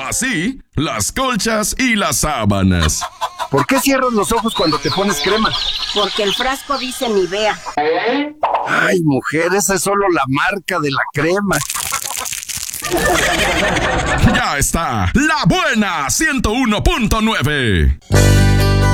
Así, las colchas y las sábanas. ¿Por qué cierras los ojos cuando te pones crema? Porque el frasco dice Nivea. Ay, mujer, esa es solo la marca de la crema. Ya está, La Buena 101.9.